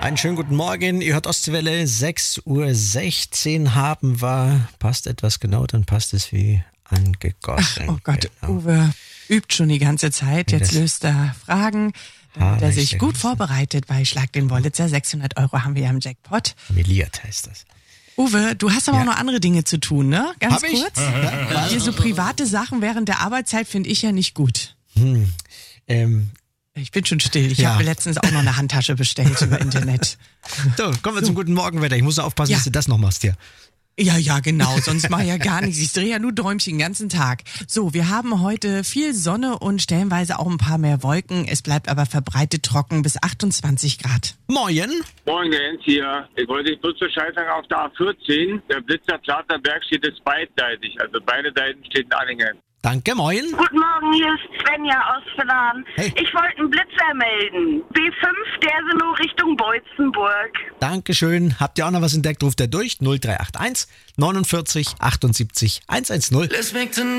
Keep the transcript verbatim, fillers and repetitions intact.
Einen schönen guten Morgen. Ihr hört Ostwelle, sechs Uhr sechzehn haben wir. Passt etwas genau, dann passt es wie angegossen. Ach, oh Gott, genau. Uwe übt schon die ganze Zeit. Jetzt löst er Fragen, damit er sich gut vorbereitet bei Schlag den Wollitzer. sechshundert Euro haben wir ja im Jackpot. Milliert heißt das. Uwe, du hast aber Ja. auch noch andere Dinge zu tun, ne? Ganz Hab ich? kurz. Ja, hier so private Sachen während der Arbeitszeit finde ich ja nicht gut. Hm. Ähm, Ich bin schon still. Ich Ja. habe mir letztens auch noch eine Handtasche bestellt über Internet. so, kommen wir zum guten Morgenwetter. Ich muss aufpassen, Ja. dass du das noch machst hier. Ja, ja, genau. Sonst mache ich ja gar nichts. Ich drehe ja nur Däumchen den ganzen Tag. So, wir haben heute viel Sonne und stellenweise auch ein paar mehr Wolken. Es bleibt aber verbreitet trocken bis achtundzwanzig Grad. Moin. Moin, der Jens hier. Ich wollte dich bloß Bescheid sagen, auf der A vierzehn, der Blitzer Platerberg steht es beidseitig. Also beide Seiten steht in Anhänger. Danke, moin. Guten Morgen, hier ist Svenja aus Verlan. Hey. Ich wollte einen Blitzer melden. B fünf, der ist nur Richtung Beutzenburg. Dankeschön. Habt ihr auch noch was entdeckt? Ruft er durch. null drei acht eins neunundvierzig achtundsiebzig hundertzehn. Let's make tonight